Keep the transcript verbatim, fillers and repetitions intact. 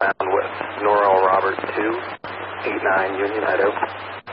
with Norrell Robert two, eight nine Union Idaho.